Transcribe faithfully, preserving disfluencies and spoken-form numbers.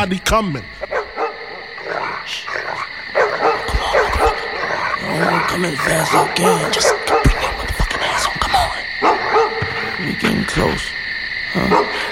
Somebody coming. Oh, come as fast as I can. Just bring your motherfucking ass on. Come on. We getting close. Huh?